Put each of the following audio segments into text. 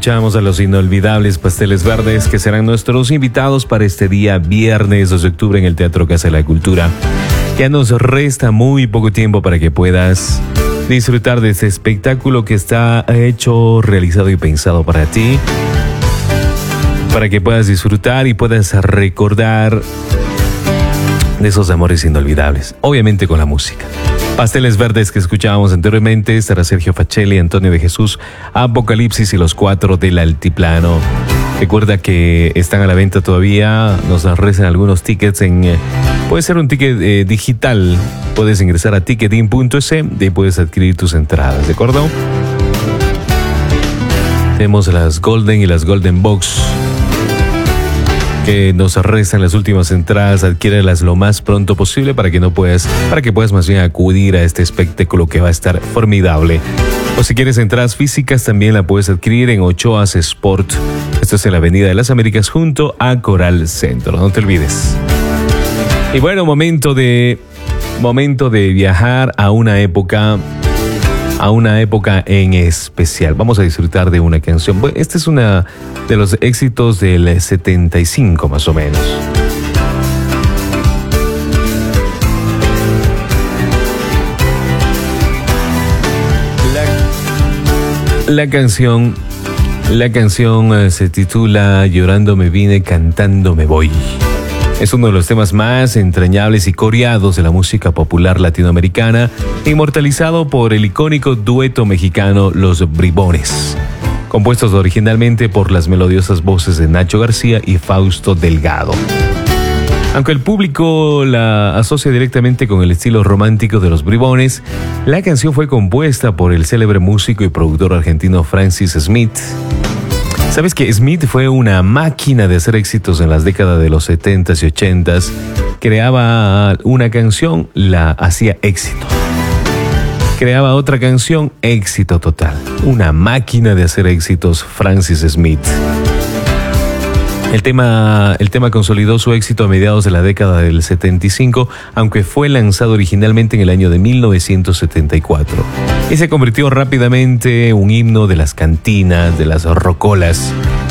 escuchamos a los inolvidables Pasteles Verdes, que serán nuestros invitados para este día viernes 2 de octubre en el Teatro Casa de la Cultura. Ya nos resta muy poco tiempo para que puedas disfrutar de este espectáculo que está hecho, realizado y pensado para ti, para que puedas disfrutar y puedas recordar de esos amores inolvidables, obviamente con la música. Pasteles Verdes que escuchábamos anteriormente, estará Sergio Facelli, Antonio de Jesús, Apocalipsis y los 4 del Altiplano. Recuerda que están a la venta todavía, nos restan algunos tickets puede ser un ticket digital, puedes ingresar a ticketin.es y puedes adquirir tus entradas, ¿de acuerdo? Tenemos las Golden y las Golden Box, que nos restan las últimas entradas. Adquiérelas lo más pronto posible para que puedas más bien acudir a este espectáculo que va a estar formidable. O si quieres entradas físicas, también la puedes adquirir en Ochoas Sport. Esto es en la Avenida de las Américas junto a Coral Centro, no te olvides. Y bueno, momento de viajar a una época en especial. Vamos a disfrutar de una canción. Bueno, este es una de los éxitos del 75 más o menos. La canción se titula Llorando me vine, cantando me voy. Es uno de los temas más entrañables y coreados de la música popular latinoamericana, inmortalizado por el icónico dueto mexicano Los Bribones, compuestos originalmente por las melodiosas voces de Nacho García y Fausto Delgado. Aunque el público la asocia directamente con el estilo romántico de Los Bribones, la canción fue compuesta por el célebre músico y productor argentino Francis Smith. ¿Sabes que Smith fue una máquina de hacer éxitos en las décadas de los 70s y 80s? Creaba una canción, la hacía éxito. Creaba otra canción, éxito total. Una máquina de hacer éxitos, Francis Smith. El tema consolidó su éxito a mediados de la década del 75, aunque fue lanzado originalmente en el año de 1974. Y se convirtió rápidamente en un himno de las cantinas, de las rocolas.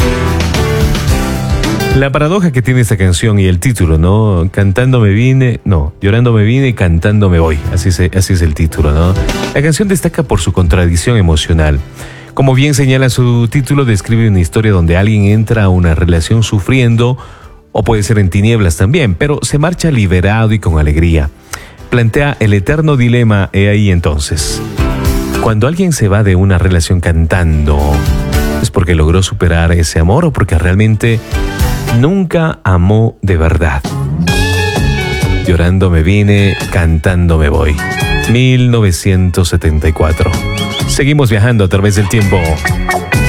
La paradoja que tiene esta canción y el título, ¿no? Llorando me vine, cantando me voy. Así es el título, ¿no? La canción destaca por su contradicción emocional. Como bien señala su título, describe una historia donde alguien entra a una relación sufriendo, o puede ser en tinieblas también, pero se marcha liberado y con alegría. Plantea el eterno dilema, ahí entonces. Cuando alguien se va de una relación cantando, ¿es porque logró superar ese amor o porque realmente nunca amó de verdad? Llorando me vine, cantando me voy. 1974. Seguimos viajando a través del tiempo.